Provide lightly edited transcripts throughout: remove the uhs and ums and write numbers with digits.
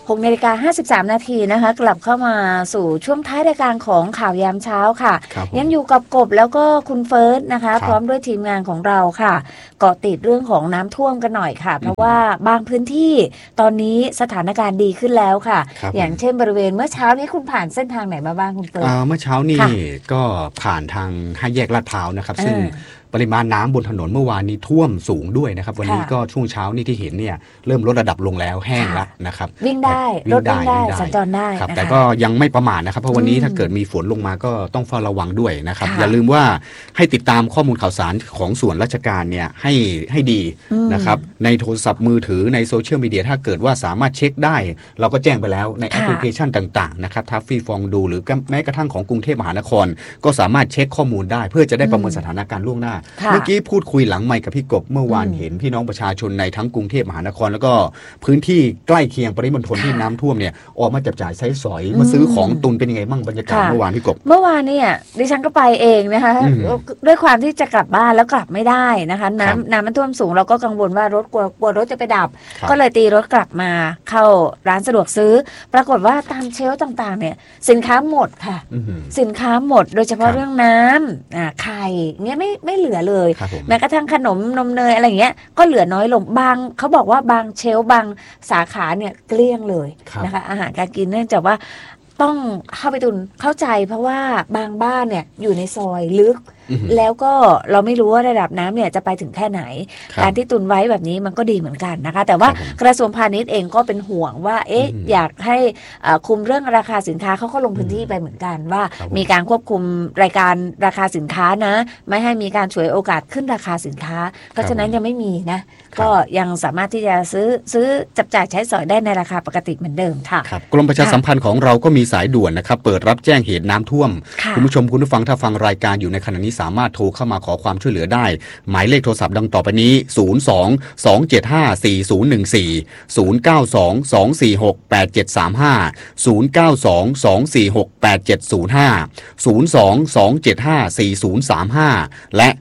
6:53 นาทีนะคะกลับเข้ามาสู่ช่วงท้ายรายการของข่าวยามเช้าค่ะยังอยู่กับกบแล้วก็คุณเฟิร์สนะคะพร้อมด้วยทีมงานของเราค่ะเกาะติดเรื่องของน้ำท่วมกันหน่อยค่ะเพราะว่าบางพื้นที่ตอนนี้สถานการณ์ดีขึ้นแล้วค่ะอย่างเช่นบริเวณเมื่อเช้านี้คุณผ่านเส้นทางไหนมาบ้างคุณเฟิร์สเมื่อเช้านี่ก็ผ่านทาง5 แยกลาดพร้าวนะครับซึ่งปริมาณน้ำบนถนนเมื่อวานนี้ท่วมสูงด้วยนะครับวันนี้ก็ช่วงเช้านี่ที่เห็นเนี่ยเริ่มลดระดับลงแล้วแห้งแล้วนะครับวิ่งได้รถวิ่งได้สัญจรได้ครับแต่ก็ยังไม่ประมาทนะครับเพราะวันนี้ถ้าเกิดมีฝนลงมาก็ต้องเฝ้าระวังด้วยนะครับอย่าลืมว่าให้ติดตามข้อมูลข่าวสารของส่วนราชการเนี่ยให้ดีนะครับในโทรศัพท์มือถือในโซเชียลมีเดียถ้าเกิดว่าสามารถเช็คได้เราก็แจ้งไปแล้วในแอปพลิเคชันต่างๆนะครับทัฟฟี่ฟองดูหรือแม้กระทั่งของกรุงเทพมหานครก็สามารถเช็คข้อมูลได้เพื่อจะได้ประเมินสถานการณ์ล่วงหน้าเมื่อกี้พูดคุยหลังไมค์กับพี่กบเมื่อวานเห็นพี่น้องประชาชนในทั้งกรุงเทพมหานครแล้วก็พื้นที่ใกล้เคียงปริมณฑลที่น้ำท่วมเนี่ยออกมาจับจ่ายใช้สอยมาซื้อของตุนเป็นยังไงบ้างบรรยากาศเมื่อวานพี่กบเมื่อวานเนี่ยดิฉันก็ไปเองนะคะด้วยความที่จะกลับบ้านแล้วกลับไม่ได้นะคะน้ำมันท่วมสูงเราก็กังวลว่ารถกลัวรถจะไปดับก็เลยตีรถกลับมาเข้าร้านสะดวกซื้อปรากฏว่าตามเชลฟ์ต่างๆเนี่ยสินค้าหมดค่ะสินค้าหมดโดยเฉพาะเรื่องน้ำไข่เงี้ยไม่เหลือเลยแม้กระทั่งขนมนมเนยอะไรเงี้ยก็เหลือน้อยลงบางเขาบอกว่าบางเชลฟ์บางสาขาเนี่ยเกลี้ยงเลยนะคะอาหารการกินเนื่องจากว่าต้องเข้าไปตุนเข้าใจเพราะว่าบางบ้านเนี่ยอยู่ในซอยลึกแล้วก็เราไม่รู้ว่าระดับน้ำเนี่ยจะไปถึงแค่ไหนการที่ตุนไว้แบบนี้มันก็ดีเหมือนกันนะคะแต่ว่ากระทรวงพาณิชย์เองก็เป็นห่วงว่าอยากให้คุมเรื่องราคาสินค้าเขาก็ลงพื้นที่ไปเหมือนกันว่ามีการควบคุมรายการราคาสินค้านะไม่ให้มีการฉวยโอกาสขึ้นราคาสินค้าเพราะฉะนั้นยังไม่มีนะก็ยังสามารถที่จะซื้อจับจ่ายใช้สอยได้ในราคาปกติเหมือนเดิมค่ะกรมประชาสัมพันธ์ของเราก็มีสายด่วนนะครับเปิดรับแจ้งเหตุน้ำท่วมคุณผู้ชมคุณผู้ฟังถ้าฟังรายการอยู่ในขณะนี้สามารถโทรเข้ามาขอความช่วยเหลือได้หมายเลขโทรศัพท์ดังต่อไปนี้02-275-4014 และ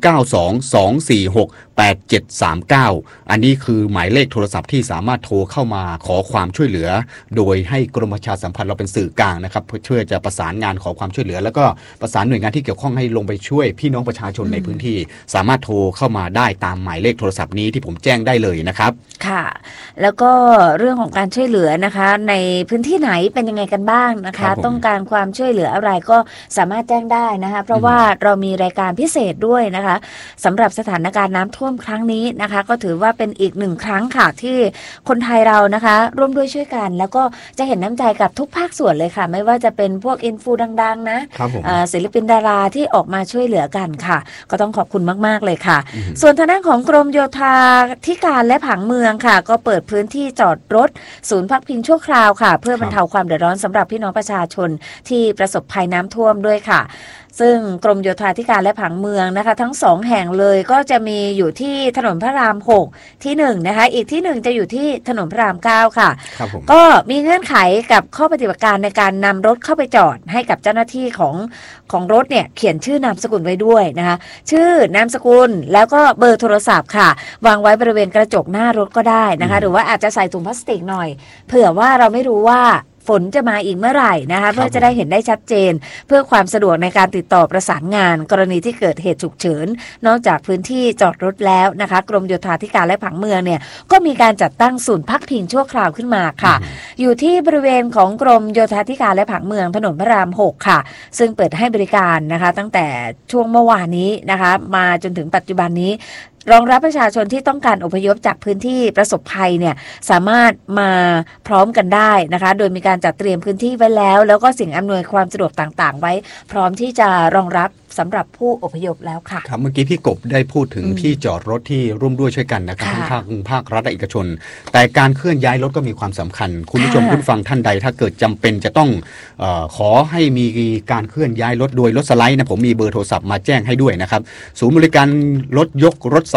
0922468739อันนี้คือหมายเลขโทรศัพท์ที่สามารถโทรเข้ามาขอความช่วยเหลือโดยให้กรมประชาสัมพันธ์เราเป็นสื่อกลางนะครับเพื่อจะประสานงานขอความช่วยเหลือแล้วก็ประสานหน่วยงานที่เกี่ยวข้องให้ลงไปช่วยพี่น้องประชาชนในพื้นที่สามารถโทรเข้ามาได้ตามหมายเลขโทรศัพท์นี้ที่ผมแจ้งได้เลยนะครับค่ะแล้วก็เรื่องของการช่วยเหลือนะคะในพื้นที่ไหนเป็นยังไงกันบ้างนะคะต้องการความช่วยเหลืออะไรก็สามารถแจ้งได้นะคะเพราะว่าเรามีรายการพิเศษด้วยนะคะสำหรับสถานการณ์น้ำท่วมครั้งนี้นะคะก็ถือว่าเป็นอีกหนึ่งครั้งค่ะที่คนไทยเรานะคะร่วมด้วยช่วยกันแล้วก็จะเห็นน้ำใจกับทุกภาคส่วนเลยค่ะไม่ว่าจะเป็นพวกอินฟูดังๆนะศิลปินดาราที่ออกมาช่วยเหลือกันค่ะก็ต้องขอบคุณมากๆเลยค่ะส่วนทางด้านของกรมโยธาธิการและผังเมืองค่ะก็เปิดพื้นที่จอดรถศูนย์พักพิงชั่วคราวค่ะเพื่อบรรเทาความเดือดร้อนสำหรับพี่น้องประชาชนที่ประสบภัยน้ำท่วมด้วยค่ะซึ่งกรมโยธาธิการและผังเมืองนะคะทั้ง2แห่งเลยก็จะมีอยู่ที่ถนนพระราม6ที่1นะคะอีกที่1จะอยู่ที่ถนนพระราม9ค่ะก็มีเงื่อนไขกับข้อปฏิบัติการในการนำรถเข้าไปจอดให้กับเจ้าหน้าที่ของรถเนี่ยเขียนชื่อนามสกุลไว้ด้วยนะคะชื่อนามสกุลแล้วก็เบอร์โทรศัพท์ค่ะวางไว้บริเวณกระจกหน้ารถก็ได้นะคะหรือว่าอาจจะใส่ถุงพลาสติกหน่อยเผื่อว่าเราไม่รู้ว่าฝนจะมาอีกเมื่อไหร่นะคะเพื่อจะได้เห็นได้ชัดเจนเพื่อความสะดวกในการติดต่อประสานงานกรณีที่เกิดเหตุฉุกเฉินนอกจากพื้นที่จอดรถแล้วนะคะกรมโยธาธิการและผังเมืองเนี่ยก็มีการจัดตั้งศูนย์พักพิงชั่วคราวขึ้นมาค่ะอยู่ที่บริเวณของกรมโยธาธิการและผังเมืองถนนพระราม6ค่ะซึ่งเปิดให้บริการนะคะตั้งแต่ช่วงเมื่อวานนี้นะคะมาจนถึงปัจจุบันนี้รองรับประชาชนที่ต้องการอพยพจากพื้นที่ประสบภัยเนี่ยสามารถมาพร้อมกันได้นะคะโดยมีการจัดเตรียมพื้นที่ไว้แล้วก็สิ่งอำนวยความสะดวกต่างๆไว้พร้อมที่จะรองรับสำหรับผู้อพยพแล้วค่ะครับเมื่อกี้พี่กบได้พูดถึงที่จอดรถที่ร่วมด้วยช่วยกันนะครับทั้งภาครัฐและเอกชนแต่การเคลื่อนย้ายรถก็มีความสำคัญคุณผู้ชมผู้ฟังท่านใดถ้าเกิดจำเป็นจะต้องขอให้มีการเคลื่อนย้ายรถโดยรถสไลด์นะผมมีเบอร์โทรศัพท์มาแจ้งให้ด้วยนะครับศูนย์บริการรถยกรถส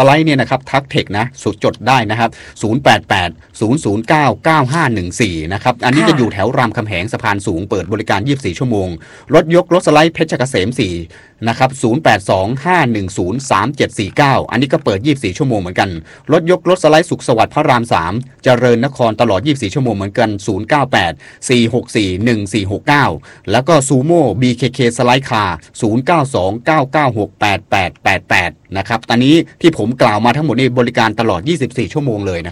ไลด์เนี่ยนะครับทักเทคนะสุดจดได้นะครับ0880099514นะครับอันนี้จะอยู่แถวรามคำแหงสะพานสูงเปิดบริการ24ชั่วโมงรถยกรถสไลด์เพชรเกษม4นะครับ0825103749อันนี้ก็เปิด24ชั่วโมงเหมือนกันรถยกรถสไลด์สุขสวัสดิ์พระราม3เจริญนครตลอด24ชั่วโมงเหมือนกัน0984641469แล้วก็ซูโม่ BKK สไลด์คาร์0929968888นะครับตอนนี้ที่ผมกล่าวมาทั้งหมดนี้บริการตลอด24ชั่วโมงเลยนะครับ